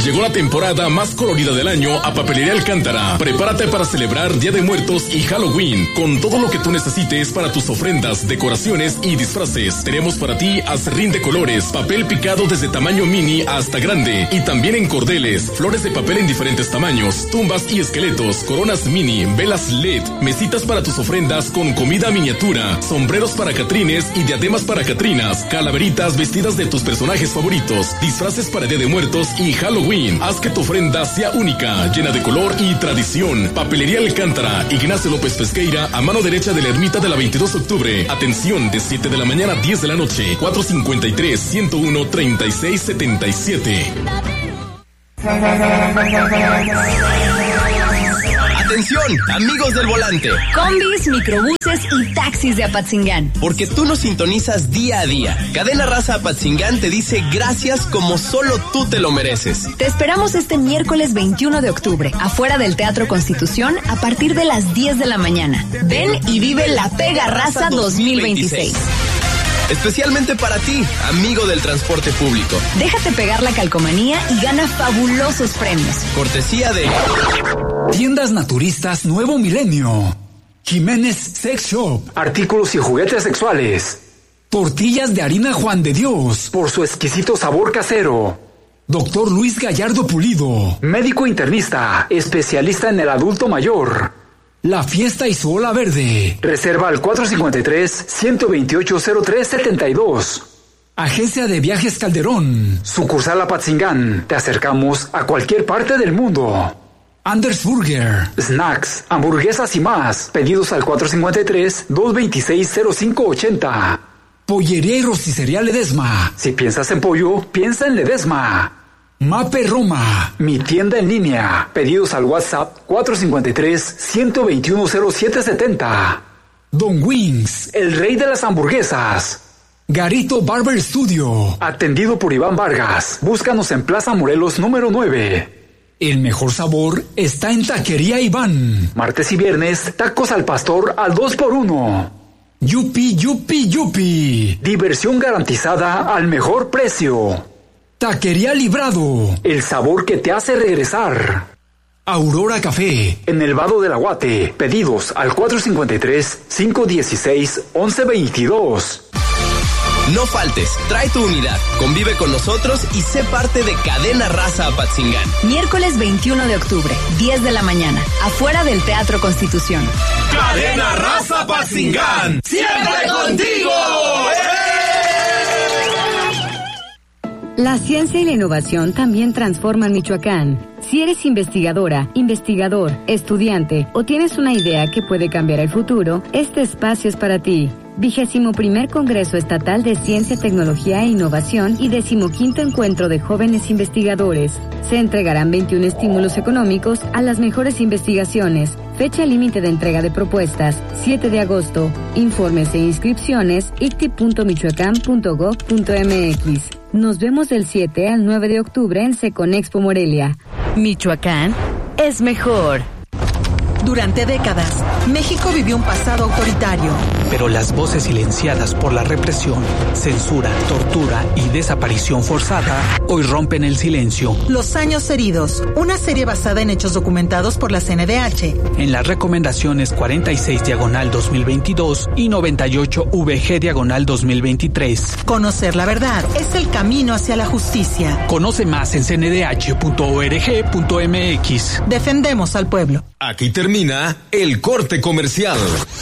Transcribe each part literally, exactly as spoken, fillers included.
Llegó la temporada más colorida del año a Papelería Alcántara. Prepárate para celebrar Día de Muertos y Halloween con todo lo que tú necesites para tus ofrendas, decoraciones y disfraces. Tenemos para ti acerrín de colores, papel picado desde tamaño mini hasta grande y también en cordeles, flores de papel en diferentes tamaños, tumbas y esqueletos, coronas mini, velas L E D, mesitas para tus ofrendas con comida miniatura, sombreros para catrines y diademas para catrinas, calaveritas vestidas de tus personajes favoritos, disfraces para Día de Muertos y Halloween. Haz que tu ofrenda sea única, llena de color y tradición. Papelería Alcántara, Ignacio López Pesqueira, a mano derecha de la ermita de la veintidós de octubre. Atención, de siete de la mañana a diez de la noche. cuatro cincuenta y tres, ciento uno, treinta y seis setenta y siete. Atención, amigos del volante. Combis, microbuses y taxis de Apatzingán. Porque tú nos sintonizas día a día. Cadena Raza Apatzingán te dice gracias como solo tú te lo mereces. Te esperamos este miércoles veintiuno de octubre, afuera del Teatro Constitución, a partir de las diez de la mañana. Ven y vive la Pega Raza dos mil veintiséis. Especialmente para ti, amigo del transporte público. Déjate pegar la calcomanía y gana fabulosos premios. Cortesía de Tiendas Naturistas Nuevo Milenio, Jiménez Sex Shop, artículos y juguetes sexuales, tortillas de harina Juan de Dios, por su exquisito sabor casero. Doctor Luis Gallardo Pulido, médico internista, especialista en el adulto mayor. La Fiesta y su Ola Verde. Reserva al cuatro cincuenta y tres, ciento veintiocho, cero tres setenta y dos. Agencia de Viajes Calderón. Sucursal Apatzingán. Te acercamos a cualquier parte del mundo. Anders Burger. Snacks, hamburguesas y más. Pedidos al cuatro cincuenta y tres, doscientos veintiséis, cero cinco ochenta. Pollería y rosticería Ledesma. Si piensas en pollo, piensa en Ledesma. Mape Roma. Mi tienda en línea. Pedidos al WhatsApp cuatro cincuenta y tres, ciento veintiuno, cero siete setenta. Don Wings. El rey de las hamburguesas. Garito Barber Studio. Atendido por Iván Vargas. Búscanos en Plaza Morelos número nueve. El mejor sabor está en Taquería Iván. Martes y viernes, tacos al pastor al dos por uno. Yupi, yupi, yupi. Diversión garantizada al mejor precio. Taquería Librado. El sabor que te hace regresar. Aurora Café. En el Vado del Aguate. Pedidos al cuatro cincuenta y tres, cinco dieciséis, once veintidós. No faltes, trae tu unidad, convive con nosotros y sé parte de Cadena Raza Apatzingán. Miércoles veintiuno de octubre, diez de la mañana, afuera del Teatro Constitución. Cadena Raza Apatzingán, siempre contigo. La ciencia y la innovación también transforman Michoacán. Si eres investigadora, investigador, estudiante o tienes una idea que puede cambiar el futuro, este espacio es para ti. Vigésimo primer Congreso Estatal de Ciencia, Tecnología e Innovación y decimoquinto Encuentro de Jóvenes Investigadores. Se entregarán veintiún estímulos económicos a las mejores investigaciones. Fecha límite de entrega de propuestas, siete de agosto. Informes e inscripciones, i c t i punto michoacán punto gob punto m x. Nos vemos del siete al nueve de octubre en Seconexpo Morelia. Michoacán es mejor. Durante décadas, México vivió un pasado autoritario. Pero las voces silenciadas por la represión, censura, tortura y desaparición forzada hoy rompen el silencio. Los años heridos, una serie basada en hechos documentados por la C N D H. En las recomendaciones cuarenta y seis diagonal dos mil veintidós y noventa y ocho V G diagonal dos mil veintitrés. Conocer la verdad es el camino hacia la justicia. Conoce más en c n d h punto org punto m x. Defendemos al pueblo. Aquí termina el corte comercial.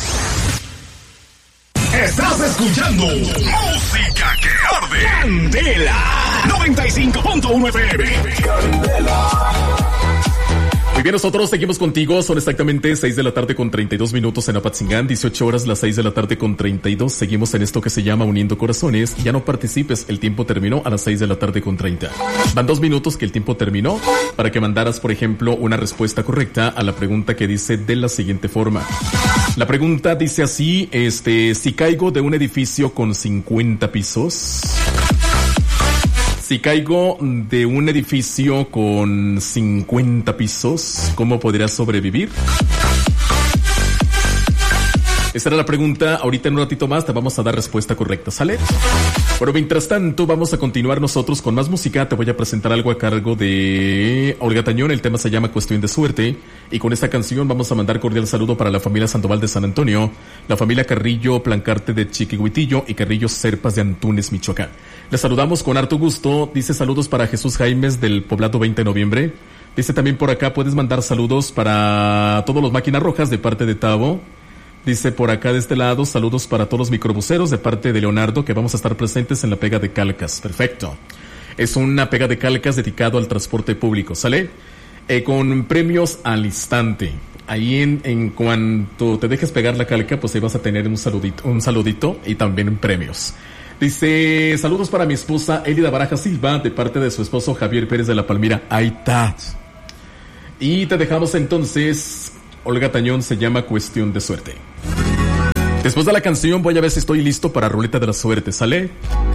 Estás escuchando música que arde. Candela noventa y cinco punto uno F M. Candela. Muy bien, nosotros seguimos contigo. Son exactamente seis de la tarde con treinta y dos minutos en Apatzingán, dieciocho horas las seis de la tarde con treinta y dos. Seguimos en esto que se llama Uniendo Corazones. Ya no participes, el tiempo terminó a las seis de la tarde con treinta. Van dos minutos que el tiempo terminó para que mandaras, por ejemplo, una respuesta correcta a la pregunta que dice de la siguiente forma. La pregunta dice así, este, si caigo de un edificio con cincuenta pisos... Si caigo de un edificio con cincuenta pisos, ¿cómo podría sobrevivir? Esta era la pregunta. Ahorita en un ratito más te vamos a dar respuesta correcta, ¿sale? Pero mientras tanto, vamos a continuar nosotros con más música. Te voy a presentar algo a cargo de Olga Tañón. El tema se llama Cuestión de Suerte. Y con esta canción vamos a mandar cordial saludo para la familia Sandoval de San Antonio, la familia Carrillo Plancarte de Chiquihuitillo y Carrillo Serpas de Antunes, Michoacán. Les saludamos con harto gusto. Dice saludos para Jesús Jaimes del Poblado veinte de noviembre. Dice también por acá, puedes mandar saludos para todos los máquinas rojas de parte de Tavo. Dice por acá de este lado, saludos para todos los microbuseros de parte de Leonardo, que vamos a estar presentes en la pega de calcas. Perfecto. Es una pega de calcas dedicado al transporte público, ¿sale? Eh, con premios al instante. Ahí en, en cuanto te dejes pegar la calca, pues ahí vas a tener un saludito, un saludito y también premios. Dice, saludos para mi esposa Elida Baraja Silva, de parte de su esposo Javier Pérez de la Palmira. Ahí está. Y te dejamos entonces, Olga Tañón, se llama Cuestión de Suerte. Después de la canción voy a ver si estoy listo para Ruleta de la Suerte, ¿sale?